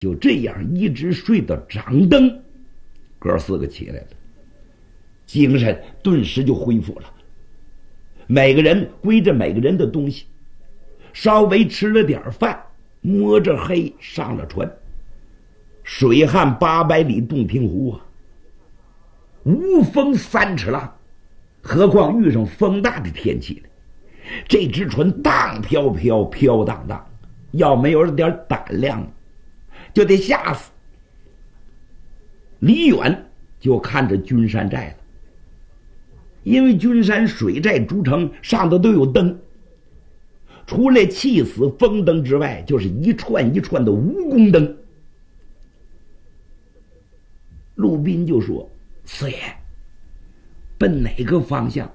就这样一直睡到掌灯，哥四个起来了，精神顿时就恢复了。每个人归着每个人的东西，稍微吃了点饭，摸着黑上了船。水旱800里洞庭湖啊，无风3尺浪，何况遇上风大的天气呢？这只船荡飘飘，飘荡荡，要没有点胆量，就得吓死。离远就看着君山寨了，因为君山水寨诸城上头都有灯，除了气死风灯之外，就是一串一串的蜈蚣灯。陆斌就说：“四爷，奔哪个方向？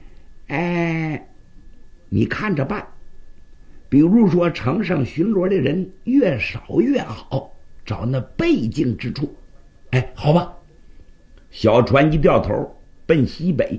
你看着办。比如说城上巡逻的人越少越好，找那背景之处。好吧。”小船一掉头奔西北，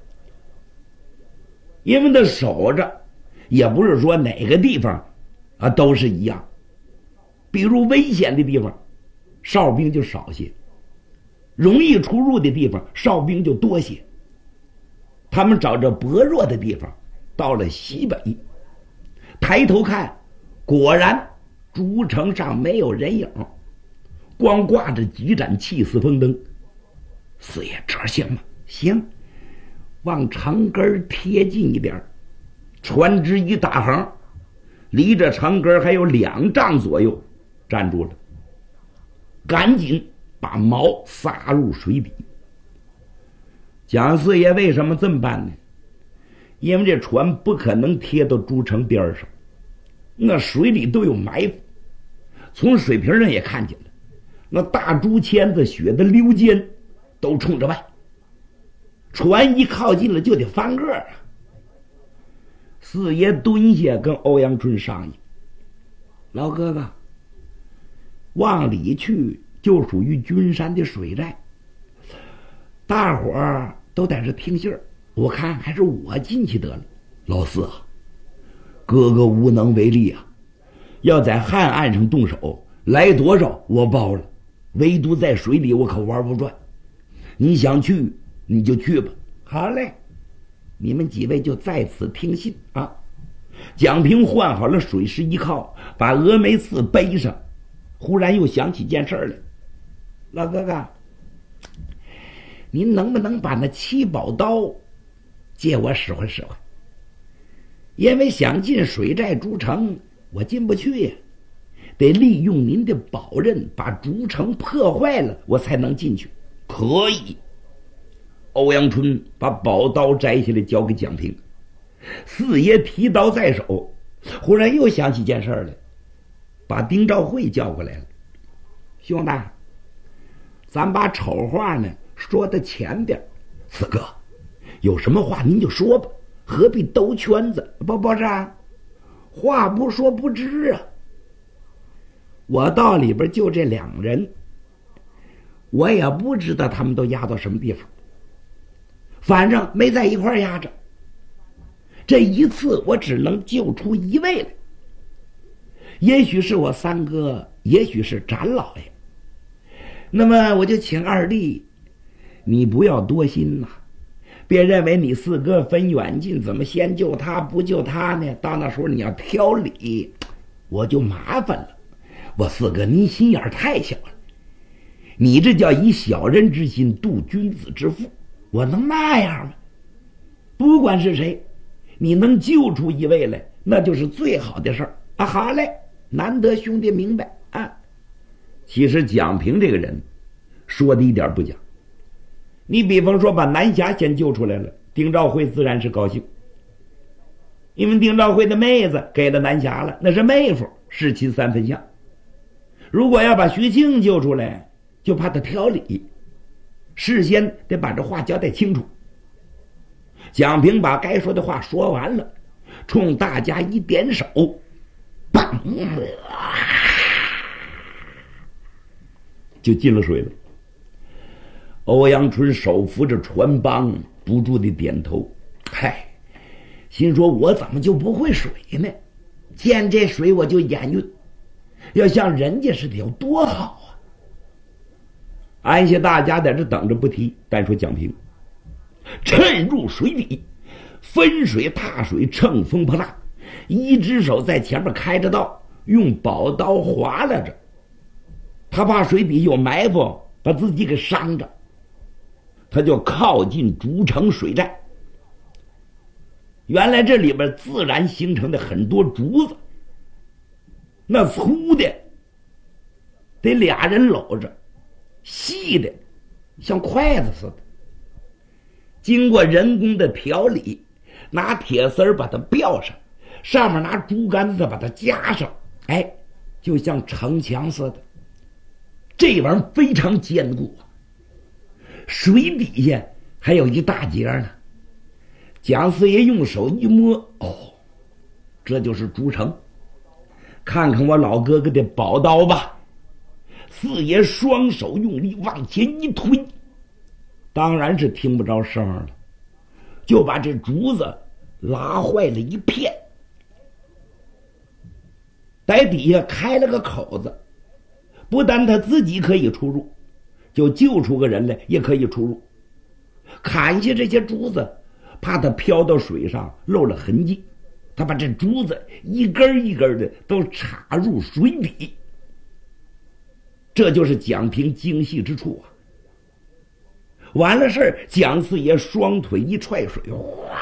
因为他守着，也不是说哪个地方都是一样。比如危险的地方，哨兵就少些；容易出入的地方，哨兵就多些。他们找着薄弱的地方，到了西北，抬头看，果然诸城上没有人影，光挂着几盏气死风灯。四爷，这行吗？行，往城根贴近一点，船只一打横，离着城根还有2丈左右，站住了，赶紧把锚撒入水底。蒋四爷为什么这么办呢？因为这船不可能贴到诸城边上，那水里都有埋伏，从水平上也看见了，那大竹签子血的溜尖都冲着外，船一靠近了就得翻个啊。四爷蹲下跟欧阳春商议：“老哥哥，往里去就属于君山的水寨，大伙儿都在这听信儿，我看还是我进去得了。”“老四啊，哥哥无能为力啊，要在汉岸上动手，来多少我包了，唯独在水里我可玩不转。你想去你就去吧。”“好嘞，你们几位就在此听信啊。”蒋平换好了水师一靠，把峨眉刺背上，忽然又想起件事来：“老哥哥，您能不能把那7宝刀借我使唤使唤？因为想进水寨诸城，我进不去呀，得利用您的宝刃把诸城破坏了，我才能进去。”“可以。”欧阳春把宝刀摘下来交给蒋平，四爷提刀在手，忽然又想起件事来，把丁兆会叫过来了：“兄弟，咱把丑话呢说到前边，四哥有什么话您就说吧，何必兜圈子？不是啊，话不说不知啊。我到里边就这2人，我也不知道他们都压到什么地方，反正没在一块压着。这一次我只能救出1位来，也许是我三哥，也许是展老爷。那么我就请二弟，你不要多心呐，别认为你四哥分远近，怎么先救他不救他呢？到那时候你要挑理，我就麻烦了。我四哥您心眼太小了，你这叫以小人之心度君子之腹，我能那样吗？不管是谁，你能救出1位来，那就是最好的事儿啊！好嘞，难得兄弟明白啊。其实蒋平这个人说的一点不假，你比方说把南侠先救出来了，丁兆会自然是高兴，因为丁兆会的妹子给了南侠了，那是妹夫，是亲3分相。如果要把徐庆救出来，就怕他挑理，事先得把这话交代清楚。蒋平把该说的话说完了，冲大家一点手，砰，就进了水了。欧阳春手扶着船帮，不住地点头。嗨，心说我怎么就不会水呢？见这水我就眼晕， 要像人家似的有多好啊！安下大家在这等着不提，单说蒋平趁入水底，分水踏水，乘风破浪，一只手在前面开着道，用宝刀划拉着，他怕水底有埋伏，把自己给伤着，他就靠近竹城水寨。原来这里边自然形成的很多竹子，那粗的得俩人搂着，细的像筷子似的，经过人工的调理，拿铁丝把它吊上，上面拿竹竿子把它夹上，哎，就像城墙似的。这玩意儿非常坚固啊！水底下还有一大截呢。蒋四爷用手一摸，哦，这就是竹城。看看我老哥哥的宝刀吧。四爷双手用力往前一推，当然是听不着声了，就把这竹子拉坏了一片，在底下开了个口子，不但他自己可以出入，就救出个人来也可以出入。砍下这些竹子，怕它飘到水上露了痕迹，他把这竹子一根一根的都插入水底。这就是蒋平精细之处啊！完了事蒋四爷双腿一踹水，哗，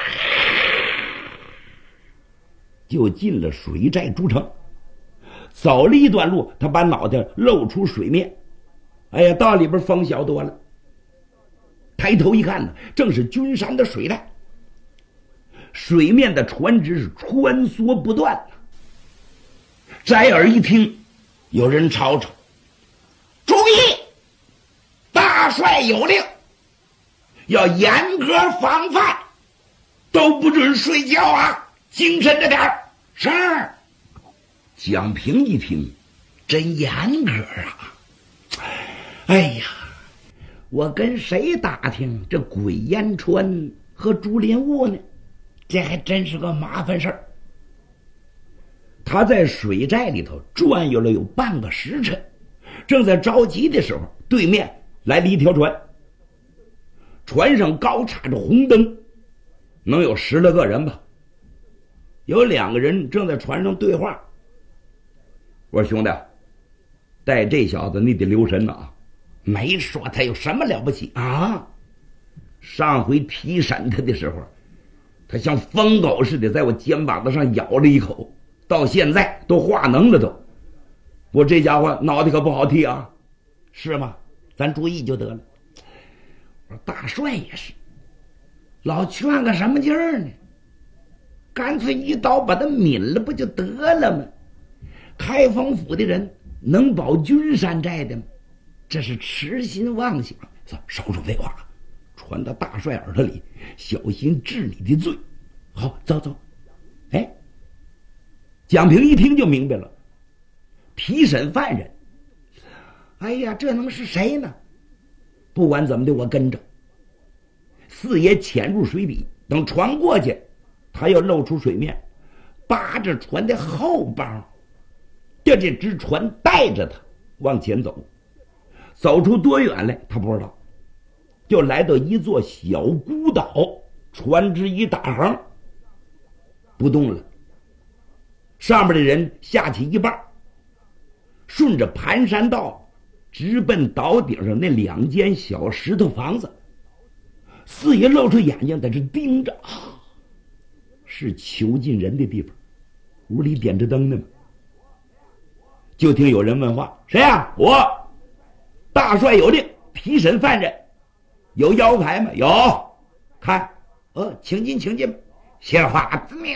就进了水寨竹城。走了一段路，他把脑袋露出水面，哎呀，到里边风小多了。抬头一看呢，正是君山的水寨，水面的船只是穿梭不断。摘耳一听，有人吵吵：“注意！大帅有令，要严格防范，都不准睡觉啊，精神着点儿。”是。蒋平一听，真严格啊！哎呀，我跟谁打听这鬼烟川和竹林雾呢？这还真是个麻烦事儿。他在水寨里头转悠了有半个时辰，正在着急的时候，对面来了一条船，船上高插着红灯，能有10来个人吧。有2个人正在船上对话。我说：“兄弟，带这小子你得留神呐！没说他有什么了不起啊！上回提审他的时候，他像疯狗似的在我肩膀子上咬了一口，到现在都化脓了都。我这家伙脑袋可不好提啊，是吗？咱注意就得了。”我说：“大帅也是，老劝个什么劲儿呢？干脆一刀把他抿了不就得了吗？开封府的人能保君山寨的吗？这是痴心妄想。少说废话，传到大帅耳朵里，小心治你的罪。好，走走。”哎，蒋平一听就明白了，提审犯人。哎呀，这能是谁呢？不管怎么的，我跟着。四爷潜入水底，等船过去，他要露出水面，扒着船的后帮，叫这只船带着他往前走。走出多远来他不知道，就来到一座小孤岛，船只一打横不动了，上面的人下去一半，顺着盘山道直奔岛顶上那2间小石头房子。四爷露出眼睛在这盯着，是囚禁人的地方，屋里点着灯呢嘛。就听有人问话：“谁呀？”“我。”“大帅有令，提审犯人，有腰牌吗？”“有。”“看，请进，请进。”谢话，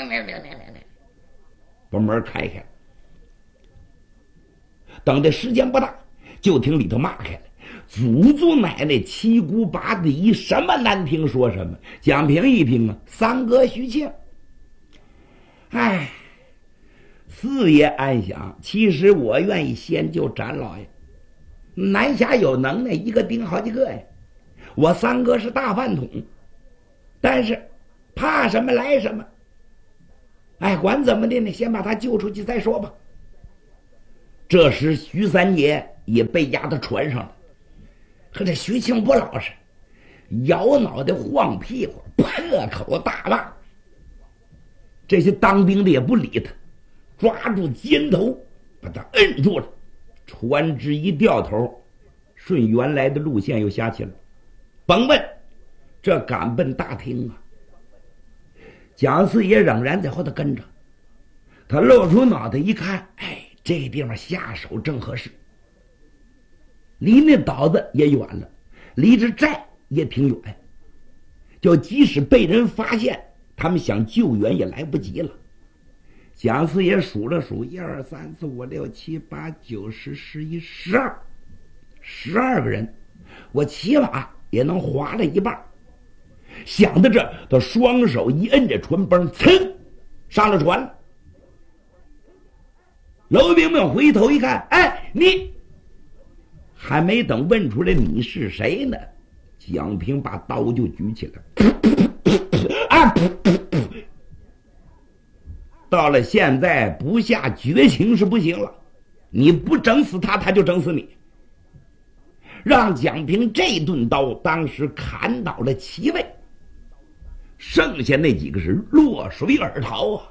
把门开开。等的时间不大，就听里头骂开了：“祖祖奶奶七姑八弟，什么难听说什么。”蒋平一听啊，三哥徐庆。哎，四爷暗想，其实我愿意先救展老爷，南下有能耐，一个顶好几个呀。我三哥是大饭桶，但是怕什么来什么。哎，管怎么的呢，先把他救出去再说吧。 这时徐三爷也被押到船上了，可这徐庆不老实，摇脑袋晃屁股，破口大骂。这些当兵的也不理他，抓住肩头把他摁住了。船只一掉头，顺原来的路线又下去了。甭问，这赶奔大厅啊。蒋四爷仍然在后头跟着，他露出脑袋一看，哎，这地方下手正合适，离那岛子也远了，离这寨也挺远，就即使被人发现，他们想救援也来不及了。蒋四爷数了数，1、2、3、4、5、6、7、8、9、10、11、12个人，我起码也能划了一半。想到这，他双手一摁着船帮，噌上了船。楼兵们回头一看，哎，你还没等问出来你是谁呢，蒋平把刀就举起来，啊！到了现在不下绝情是不行了，你不整死他，他就整死你。让蒋平这顿刀当时砍倒了7位，剩下那几个是落水而逃啊。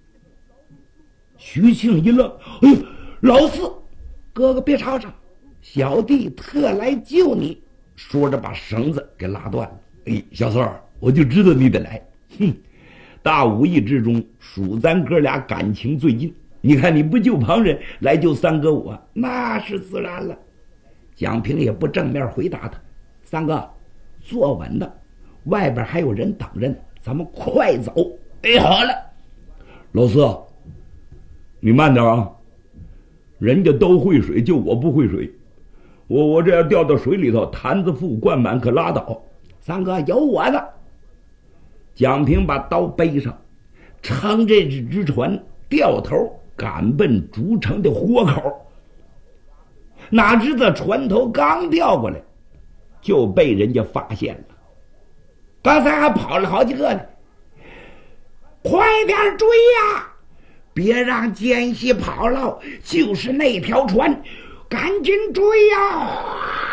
徐庆一愣，哎呦，老四，哥哥别吵吵，小弟特来救你。说着把绳子给拉断了。哎，小四儿，我就知道你得来。哼，大武艺之中，属咱哥俩感情最近。你看你不救旁人，来救三哥我，那是自然了。蒋平也不正面回答他，三哥，坐稳的，外边还有人等着呢，咱们快走。哎，好了，老四，你慢点啊，人家都会水，就我不会水，我这要掉到水里头，坛子腹灌满可拉倒。三哥有我的。蒋平把刀背上，撑这只船掉头赶奔竹城的豁口。哪知道船头刚掉过来，就被人家发现了。刚才还跑了好几个呢，快点追呀！别让奸细跑了，就是那条船，赶紧追呀！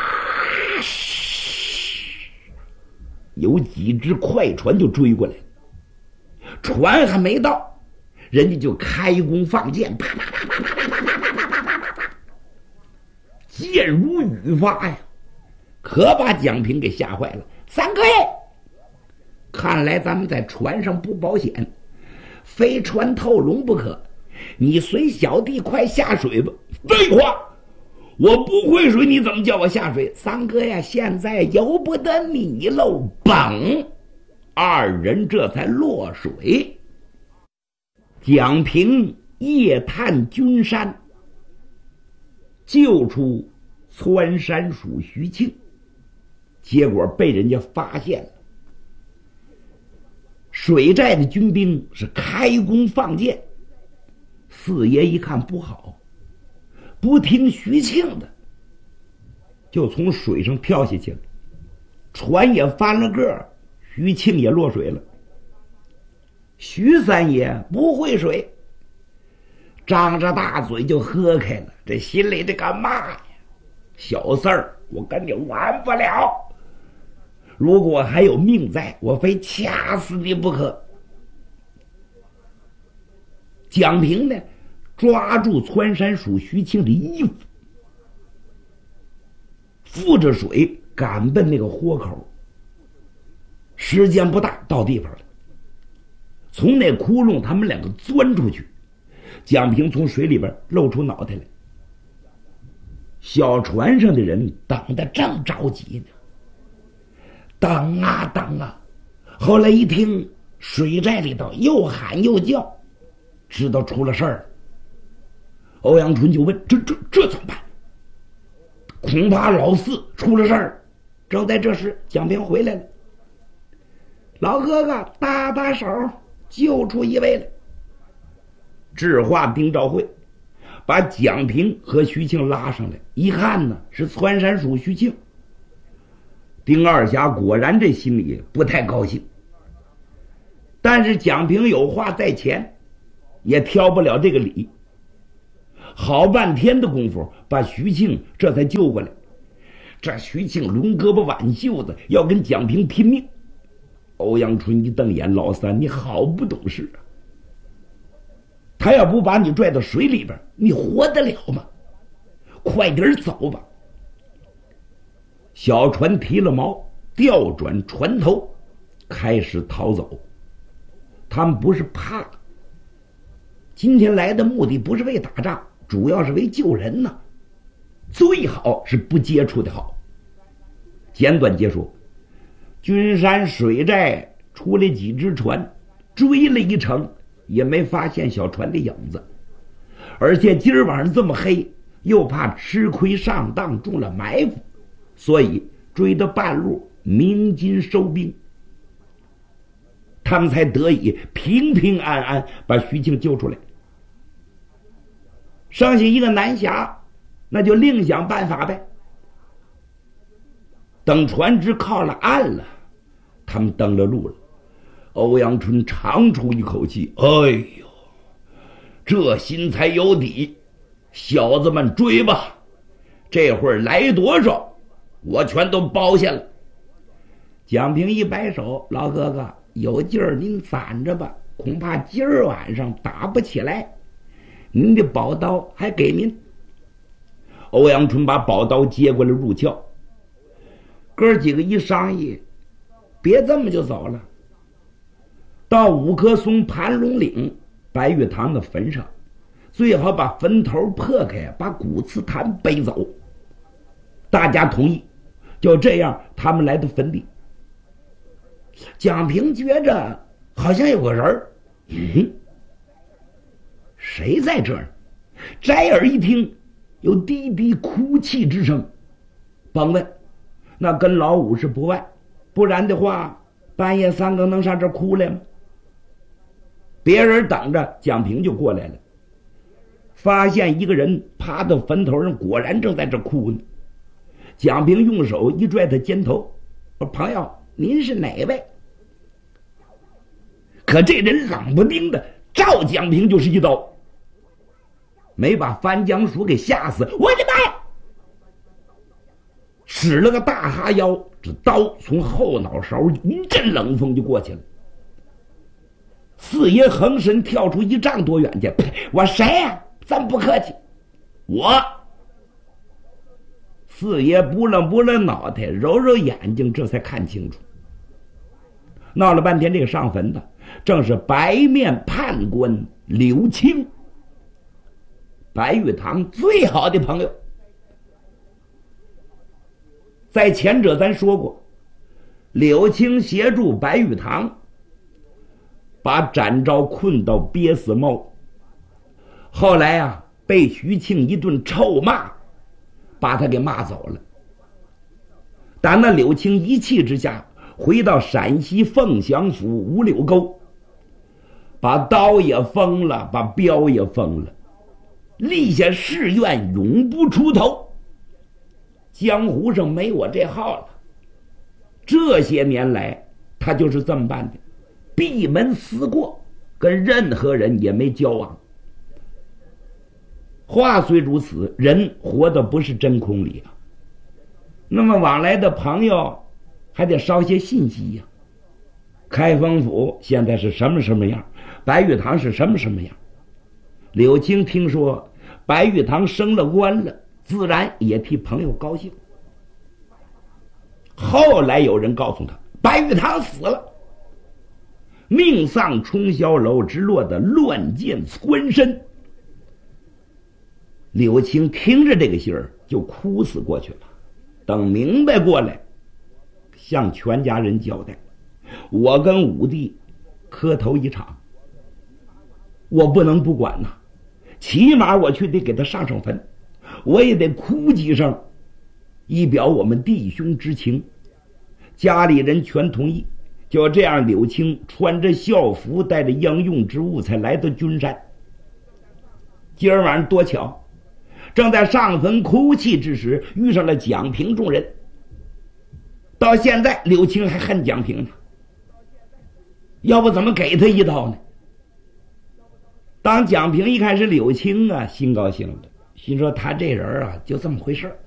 有几只快船就追过来，船还没到，人家就开弓放箭，啪啪啪啪啪啪啪啪啪啪啪啪，箭如雨发呀，可把蒋平给吓坏了。三哥，看来咱们在船上不保险，非穿透笼不可，你随小弟快下水吧。废话，我不会水，你怎么叫我下水？三哥呀，现在由不得你喽！嘣，二人这才落水。蒋平夜探君山，救出窜山鼠徐庆，结果被人家发现了。水寨的军兵是开弓放箭，四爷一看不好，不听徐庆的，就从水上跳下去了，船也翻了个，徐庆也落水了。徐三爷不会水，张着大嘴就喝开了，这心里这干嘛呀？小四儿，我跟你玩不了，如果还有命在，我非掐死你不可。蒋平呢，抓住窜山鼠徐庆的衣服，负着水赶奔那个豁口。时间不大，到地方了。从那窟窿他们两个钻出去，蒋平从水里边露出脑袋来。小船上的人等得正着急呢，等啊等啊，后来一听水寨里头又喊又叫，知道出了事儿了。欧阳春就问：这怎么办？恐怕老四出了事儿。正在这时，蒋平回来了。老哥哥搭把手，救出一位来。智化丁兆会把蒋平和徐庆拉上来，一看呢是窜山鼠徐庆。丁二侠果然这心里不太高兴，但是蒋平有话在前，也挑不了这个理。 好半天的功夫，把徐庆这才救过来。这徐庆抡胳膊挽袖子，要跟蒋平拼命。欧阳春一瞪眼：“老三，你好不懂事啊！他要不把你拽到水里边，你活得了吗？快点走吧！”小船提了锚，调转船头，开始逃走。他们不是怕，今天来的目的不是为打仗，主要是为救人呢。最好是不接触的好。简短结束，君山水寨出来几只船，追了一程也没发现小船的影子，而且今儿晚上这么黑，又怕吃亏上当中了埋伏，所以追到半路鸣金收兵。他们才得以平平安安把徐庆救出来。剩下一个南峡，那就另想办法呗。等船只靠了岸了，他们登了路了。欧阳春长出一口气：“哎呦，这心才有底，小子们追吧，这会儿来多少，我全都包下了。”蒋平一摆手：“老哥哥，有劲儿您攒着吧，恐怕今儿晚上打不起来。您的宝刀还给您。”欧阳春把宝刀接过来入鞘。哥几个一商议，别这么就走了，到五棵松盘龙岭白玉堂的坟上，最好把坟头破开，把骨瓷坛背走。大家同意，就这样他们来到坟地。蒋平觉着好像有个人儿，谁在这儿？摘耳一听，有低低哭泣之声。甭问，那跟老五是不外，不然的话，半夜3更能上这儿哭来吗？别人等着，蒋平就过来了，发现一个人趴到坟头上，果然正在这哭呢。蒋平用手一拽他肩头：“朋友，您是哪位？”可这人冷不丁的照蒋平就是一刀，没把樊江叔给吓死。我的妈呀！使了个大哈腰，这刀从后脑勺一阵冷风就过去了。四爷横身跳出1丈多远去：“我谁呀？咱不客气。”我。四爷拨了脑袋，揉揉眼睛，这才看清楚。闹了半天，这个上坟的正是白面判官柳青，白玉堂最好的朋友。在前者咱说过，柳青协助白玉堂把展昭困到憋死猫，后来啊被徐庆一顿臭骂，把他给骂走了。但那柳青一气之下回到陕西凤翔府五柳沟，把刀也封了，把镖也封了，立下誓愿永不出头。江湖上没我这号了。这些年来他就是这么办的，闭门思过，跟任何人也没交往。话虽如此，人活的不是真空里啊。那么往来的朋友还得捎些信息呀。开封府现在是什么样，白玉堂是什么样。柳青听说白玉堂升了官了，自然也替朋友高兴。后来有人告诉他，白玉堂死了，命丧冲霄楼之落的乱箭穿身。柳青听着这个信儿就哭死过去了。等明白过来，向全家人交代，我跟五弟磕头一场，我不能不管呐，起码我去得给他上坟，我也得哭几声，以表我们弟兄之情。家里人全同意。就这样，柳青穿着校服，带着应用之物才来到君山。今儿晚上多巧，正在上坟哭泣之时，遇上了蒋平众人。到现在柳青还恨蒋平呢，要不怎么给他一刀呢？ 当蒋平一看是柳青啊，心高兴了，心说他这人啊就这么回事